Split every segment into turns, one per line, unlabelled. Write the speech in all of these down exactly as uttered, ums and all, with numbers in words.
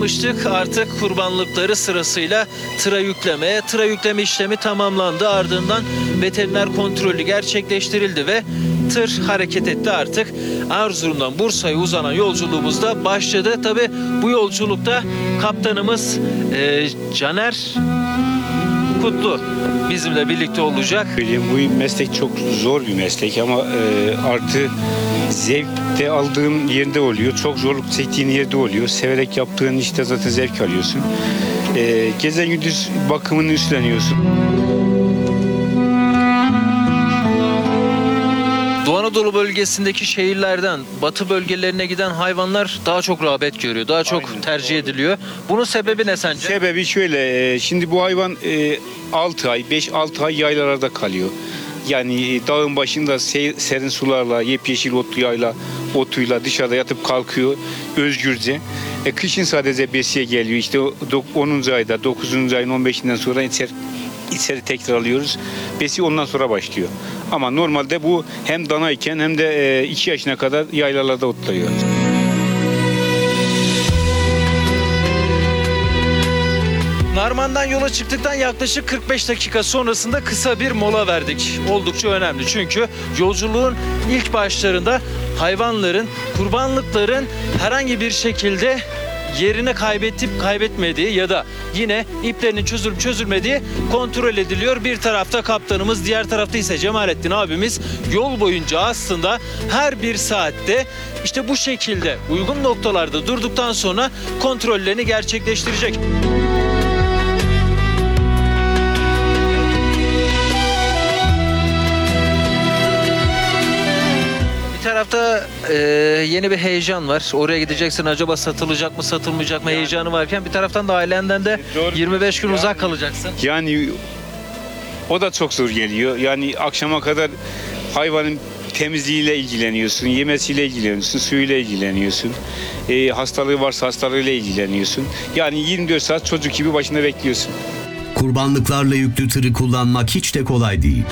Artık kurbanlıkları sırasıyla tıra yüklemeye, tıra yükleme işlemi tamamlandı. Ardından veteriner kontrolü gerçekleştirildi ve tır hareket etti artık. Erzurum'dan Bursa'ya uzanan yolculuğumuz da başladı. Tabii bu yolculukta kaptanımız e, Caner Kutlu bizimle birlikte olacak.
Bu meslek çok zor bir meslek ama e, artı zevk de aldığın yerde oluyor. Çok zorluk çektiğin yerde oluyor. Severek yaptığın işte zaten zevk alıyorsun. E, gece gündüz bakımını üstleniyorsun.
Doğu Anadolu bölgesindeki şehirlerden batı bölgelerine giden hayvanlar daha çok rağbet görüyor, daha çok
Aynen.
tercih ediliyor. Bunun sebebi ne sence?
Sebebi şöyle, e, şimdi bu hayvan e, altı ay, beş altı ay yaylalarda kalıyor. Yani e, dağın başında se- serin sularla, yepyeşil otluyla, otuyla dışarıda yatıp kalkıyor özgürce. E, kışın sadece besiye geliyor. İşte onuncu ayda, dokuzuncu ayın on beşinden sonra içeri, içeri tekrar alıyoruz. Besi ondan sonra başlıyor. Ama normalde bu hem dana iken hem de iki yaşına kadar yaylalarda otluyor.
Narman'dan yola çıktıktan yaklaşık kırk beş dakika sonrasında kısa bir mola verdik. Oldukça önemli çünkü yolculuğun ilk başlarında hayvanların, kurbanlıkların herhangi bir şekilde yerini kaybetip kaybetmediği ya da yine iplerinin çözülüp çözülmediği kontrol ediliyor. Bir tarafta kaptanımız, diğer tarafta ise Cemalettin abimiz yol boyunca aslında her bir saatte işte bu şekilde uygun noktalarda durduktan sonra kontrollerini gerçekleştirecek. Bir tarafta e, yeni bir heyecan var. Oraya gideceksin, acaba satılacak mı satılmayacak mı yani, heyecanı varken bir taraftan da ailenden de doğru, yirmi beş gün yani, uzak kalacaksın.
Yani o da çok zor geliyor. Yani akşama kadar hayvanın temizliğiyle ilgileniyorsun, yemesiyle ilgileniyorsun, suyuyla ilgileniyorsun. E, hastalığı varsa hastalığıyla ilgileniyorsun. Yani yirmi dört saat çocuk gibi başında bekliyorsun.
Kurbanlıklarla yüklü tırı kullanmak hiç de kolay değil.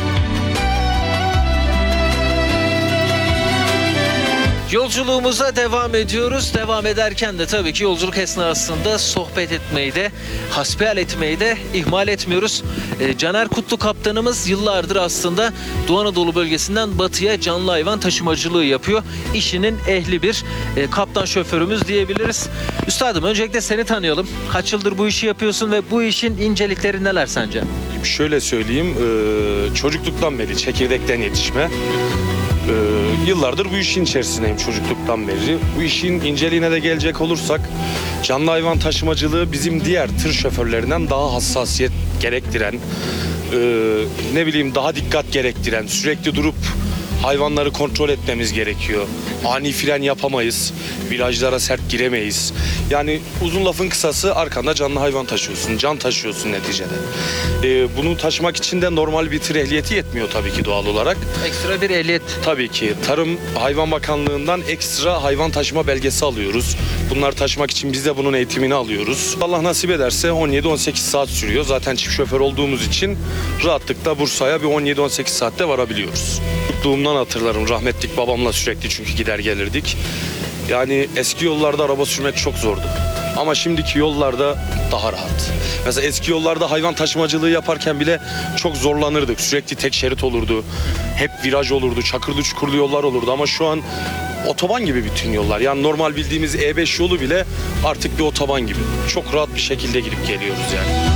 Yolculuğumuza devam ediyoruz. Devam ederken de tabii ki yolculuk esnasında sohbet etmeyi de, hasbihal etmeyi de ihmal etmiyoruz. E, Caner Kutlu kaptanımız yıllardır aslında Doğu Anadolu bölgesinden batıya canlı hayvan taşımacılığı yapıyor. İşinin ehli bir e, kaptan şoförümüz diyebiliriz. Üstadım öncelikle seni tanıyalım. Kaç yıldır bu işi yapıyorsun ve bu işin incelikleri neler sence?
Şöyle söyleyeyim, çocukluktan beri çekirdekten yetişme. Ee, yıllardır bu işin içerisindeyim çocukluktan beri. Bu işin inceliğine de gelecek olursak canlı hayvan taşımacılığı bizim diğer tır şoförlerinden daha hassasiyet gerektiren, e, ne bileyim daha dikkat gerektiren, sürekli durup hayvanları kontrol etmemiz gerekiyor. Ani fren yapamayız, virajlara sert giremeyiz. Yani uzun lafın kısası arkanda canlı hayvan taşıyorsun, can taşıyorsun neticede. Ee, bunu taşımak için de normal bir tır ehliyeti yetmiyor tabii ki doğal olarak.
Ekstra bir ehliyet.
Tabii ki Tarım Hayvan Bakanlığı'ndan ekstra hayvan taşıma belgesi alıyoruz. Bunları taşımak için biz de bunun eğitimini alıyoruz. Allah nasip ederse on yedi on sekiz saat sürüyor. Zaten çift şoför olduğumuz için rahatlıkla Bursa'ya bir on yedi on sekiz saatte varabiliyoruz. Çocukluğumdan hatırlarım, rahmetlik babamla sürekli çünkü gider gelirdik. Yani eski yollarda araba sürmek çok zordu. Ama şimdiki yollarda daha rahat. Mesela eski yollarda hayvan taşımacılığı yaparken bile çok zorlanırdık. Sürekli tek şerit olurdu. Hep viraj olurdu, çakırlı çukurlu yollar olurdu. Ama şu an otoban gibi bütün yollar. Yani normal bildiğimiz E beş yolu bile artık bir otoban gibi. Çok rahat bir şekilde gidip geliyoruz yani.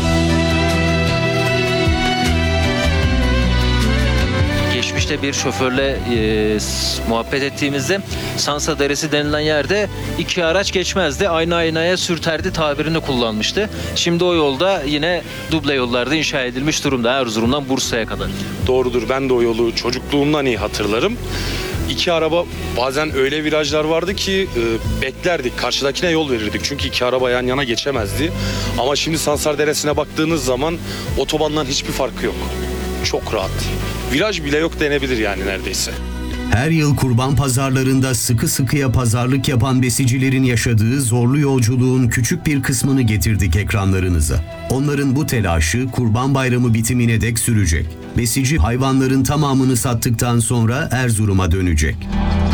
Geçmişte bir şoförle e, muhabbet ettiğimizde Sansa Deresi denilen yerde iki araç geçmezdi. Ayna aynaya sürterdi tabirini kullanmıştı. Şimdi o yolda yine duble yollarda inşa edilmiş durumda Erzurum'dan Bursa'ya kadar.
Doğrudur, ben de o yolu çocukluğumdan iyi hatırlarım. İki araba bazen öyle virajlar vardı ki e, beklerdik, karşıdakine yol verirdik. Çünkü iki araba yan yana geçemezdi. Ama şimdi Sansar Deresi'ne baktığınız zaman otobandan hiçbir farkı yok. Çok rahat. Viraj bile yok denebilir yani neredeyse.
Her yıl kurban pazarlarında sıkı sıkıya pazarlık yapan besicilerin yaşadığı zorlu yolculuğun küçük bir kısmını getirdik ekranlarınıza. Onların bu telaşı Kurban Bayramı bitimine dek sürecek. Besici hayvanların tamamını sattıktan sonra Erzurum'a dönecek.